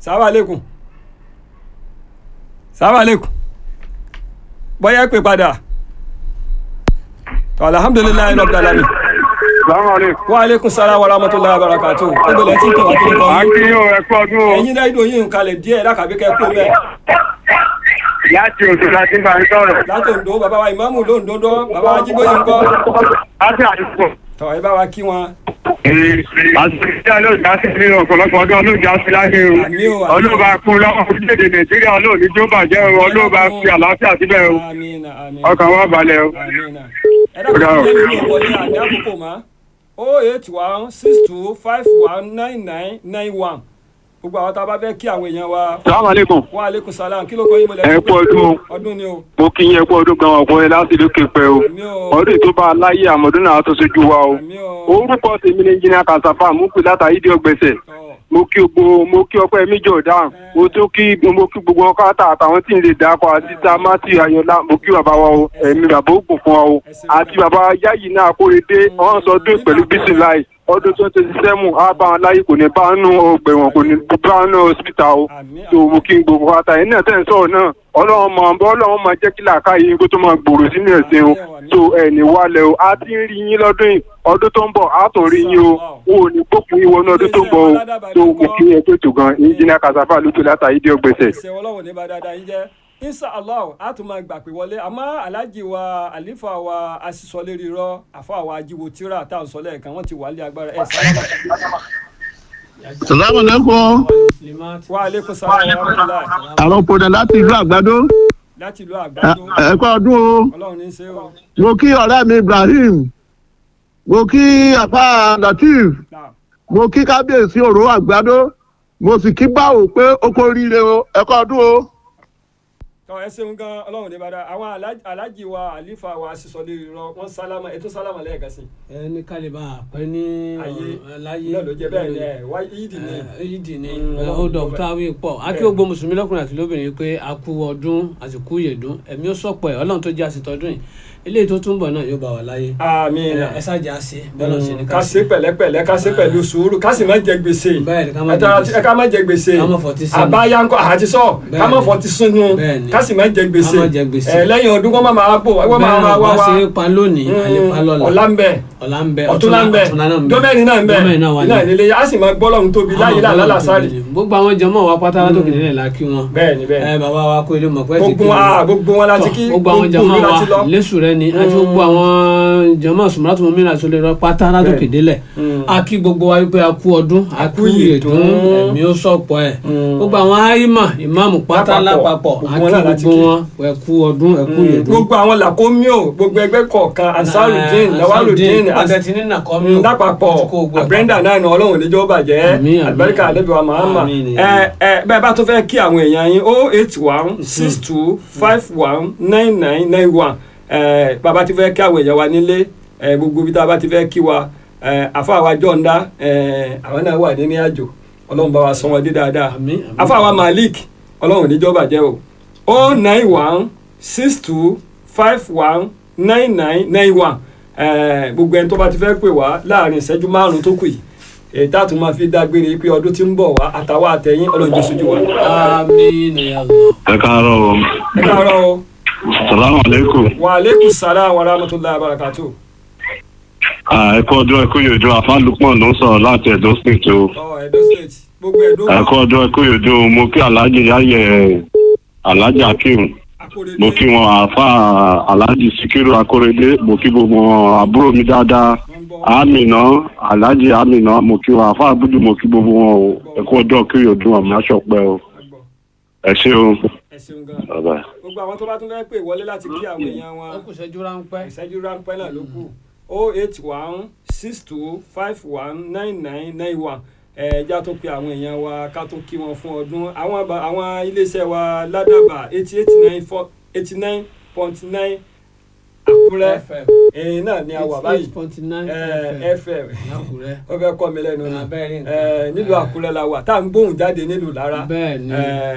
Salaam alaikum. Salaam alaikum. Bóyá pè padà. Alhamdulillahi rabbil alamin. Salaam alaikum. Wa alaikum salaam wa rahmatullahi wa barakatuh. Ẹgbẹ̀lẹ̀ tí ń tẹ̀wá kí ní kan yìí. Akínyó ẹ̀kọ́ ọdún o. Ẹ̀yin náà ìdòyìn ń kalẹ̀ díẹ̀ lákàbí kẹ́ kó bẹ́ẹ̀. Láti Oǹdó láti bá ń sọ̀rọ̀. Láti Oǹdó, bàbá wa ìmáàmù lóńdóńdó, bàbá wa Jíbóyè ńkọ́. Láti àdúgbò. Tọ́ ẹ bá wa kí wọn. Àṣìṣe olóòjà sí ní ọ̀pọ̀lọpọ̀ ọdún olóòjà sí láyé o. Àmín o, àmín. Olóòbá kún lọ́wọ́ orílẹ̀-èdè Nàìjíríà olóòní tó bàjẹ́ o. Olóòbá fi àlàáfíà síbẹ̀ o. Àmín, àmín. Ọkàn wa balẹ̀ o. Àmín. Ẹ dákun kí lẹ́yìn ìwọlé àní àkókò mọ́. 08162519991. Gbogbo àwọn tá a bá fẹ́ kí àwọn èèyàn wa. Salaam alaikum. Wa alaikum salaam. Kí ló kọ́ yín mo lẹ́ Ẹ kú ọdún. ọdún ni o. Mo kí yín ẹ kú ọdún gan ọ̀pọ̀ ẹ láti lókè pẹ́ o. Àmín o. Ọdún tó bá láyé àmọ́dún náà tó ṣojú wa o. Àmín o. Orúkọ tèmi ni Engineer Kasapa mú pé látàrí ìdí ọgbẹ̀sẹ̀. Tọ́. Mo kí ọpẹ́ mi jọ dáhùn. Mo kí gbogbo ọkọ àtàwọn tí ń lè dákọ àti tá a má ti Ayọ̀lá mo kí bàbá wa o. Ẹ̀mí bàbá ògùn fún wa o. Àti bàbá Yáyì náà Akóredé wọ́n sọ dún pẹ̀lú bísíláì. Ọdún 27 á bá wọn láyé kò ní bá nù ọgbẹ̀wọ̀n kò ní bá nù hospital o. So mo kí gbogbo ata yìí náà tẹ̀ ń sọ̀rọ̀ náà. Ọlọ́run máa jẹ́ kí làákàyè kó tó máa gbòòrò sínú ẹ̀sìn o. So ẹ̀ní wálẹ̀ o. A ti ń rí yín lọ́dún yìí. Ọdún tó ń bọ̀ á tún rí yín o. O ò ní gbókùn yín wọnú ọdún tó ń bọ̀ o. So mo kí ẹ tó tó gan. Engineer Kasapa ló tó látàrí ìdí ọgbẹ̀sẹ̀. Ṣé Ọlọ́run ní bá dáadáa yín jẹ́? Inshallah a tún máa gbà pé wọlé àmọ́ aláàjì wa àlífà wa aṣísọlérí rọ àfọ àwọn ajíwo tíra tá à ń sọ lẹ́ẹ̀kan wọ́n ti wà lé agbára ẹ̀ sálámà. Salaam alaikum. Wa alaikum salaam wa rahmatullahi. Àròpọ̀dà láti ìlú Àgbàdo. Láti ìlú Àgbàdo. Ẹ kú ọdún o. Ọlọ́run ní í ṣe o. Mo kí ọ̀rẹ́ mi Ibrahim. Mo kí Àfà Latif. Náà. Mo kí Kábíyèsí Òró Àgbàdo. Mo sì kí Báwo pé ó kó oríire o. Ẹ kú ọdún o. Tọ́ ẹ ṣeun gan Ọlọ́run ní bá dáa àwọn aláàjì wa àlífà wa aṣísọlérí rọ wọ́n sálámà ètò sálámà lẹ́ẹ̀kan sí. Ní kálíbà pẹ́ ní láyé náà ló jẹ́ bẹ́ẹ̀ ni ẹ̀ wá yídì ni. Yídì ni ó dọ̀kítà wí pọ̀ a kí gbogbo mùsùlùmí lọ́kùnrin àti lóbìnrin pé a kú ọdún àsìkò ìyèdún ẹ̀mí ó sọ̀pọ̀ ẹ̀ Ọlọ́run tó jẹ́ àsìtọ́dún yìí eléyìí tó túnbọ̀ náà yóò bá wà láyé. Àmín. Ẹ ṣáàjà ṣe bọ́lá ṣe ní ká ṣe pẹ̀lẹ́pẹ̀lẹ́ ká ṣe pẹ̀lú sùúrù ká sì má jẹ gbèsè. Bẹ́ẹ̀ni ká má jẹ gbèsè. ká má fọtí sínú. àbáyá ńkọ́ àti sọ ká má fọtí sínú ká sì má jẹ gbèsè. Lẹ́yìn ọdún kọ́ máa bò wọ́n máa wá wá. bá ṣe pa lónìí àlè pa lọ́la. ọ̀la ń bẹ ọ̀túnla ń bẹ dọ́mẹ́rin náà ń bẹ iná ìdílé a sì máa gbọ́ lọ́run tóbi láyé lálá sáré. gbogbo àwọn jọmọ wa pátá látòkè nílẹ̀ la kí wọn. Bẹ́ẹ̀ni bẹ́ẹ̀ni. Bàbá wa kó ilé mọ̀ pé ti kí gbogbo wọn láti kí gbogbo àwọn jọmọ wa lẹ́sùn rẹ ni àti gbogbo àwọn jọmọ sùmọ́tò mọ́mí náà sọlẹ̀ rọ pátá látòkè délẹ̀ a kí gbogbo wa wípé a kú ọdún a kú ìyèdún ẹ̀mí ó sọ̀pọ̀ ẹ̀ gbogbo àwọn àyímà ìmáàmù pátá lápapọ̀ a kí gbogbo wọn ẹ kú ọdún ẹ kú ìyèdún. gbogbo àwọn làkómíò gbogbo ẹgbẹ́ kọ̀ọ̀kan Ansarudeen Lawaludeen àtẹ̀tí nàkọ́míò lápapọ̀ Brenda náà ní Ọlọ́run níjọ́ bàjẹ́ àlùbáríkà àlẹ́bí wa Muhammad bẹ́ẹ̀ bá tó fẹ́ kí àwọn èèyàn yín 08162519991 bàbá ti fẹ́ kí àwọn èèyàn wa nílé gbogbo bí tá a bá ti fẹ́ kí wa àfa wa jọ̀ǹda àwọn náà wà ní àjò Ọlọ́run bá wa sọ wọn dé dáadáa àfa wa Malik Ọlọ́run níjọ́ bàjẹ́ o 09162519991 gbogbo ẹni tó bá ti fẹ́ pè wá láàrin ìṣẹ́jú márùn-ún tó kù yìí ètò àtún máa fi dágbére pé ọdún tí ń bọ̀ wá àtàwọn àtẹ̀yìn Ọlọ́run jẹ́ sójú wa. Àmín ya Allah. Ẹ káàárọ̀ o. Ẹ káàárọ̀ o. Salaam alaikum. Wa alaikum salaam wa rahmatullahi wa barakatuh. Ẹ kú ọdún ẹ kú ìyèdún Àfà Lukman ló ń sọ̀rọ̀ láti Edo State o. Edo State gbogbo Edo. Ẹ kú ọdún ẹ kú ìyèdún mo kí Alhaji Yáyẹ Alhaji Akeem mo kí wọn Àfà Alhaji Sikiru Akorede mo kí gbogbo àbúrò mi dáadáa Amina Alhaji Amina mo kí wọn Àfà Abudu mo kí gbogbo wọn o ẹ kú ọdún ẹ kú ìyèdún àmì aṣọpẹ́ o ẹ ṣé o. Ẹ ṣeun gan. Gbogbo àwọn tó bá tún fẹ́ pè wọlé láti kí àwọn èèyàn wọn. Ó kù ìṣẹ́jú ráńpẹ́. Ìṣẹ́jú ráńpẹ́ náà ló kù 08162519991 ẹ̀ẹ́dá tó pe àwọn èèyàn wa ká tó kí wọn fún ọdún àwọn iléeṣẹ́ wa ládàbà 89.9 Àkúrẹ́ náà ni a wà báyìí FM ó fẹ́ kọ́ mi lẹ́nu ni nílùú Àkúrẹ́ la wà tá à ń gbóhùn jáde nílùú Lára.